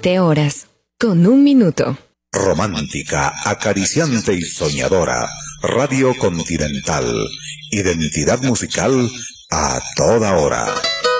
20 horas, con 1 minuto. Romántica, acariciante y soñadora. Radio Continental. Identidad musical a toda hora.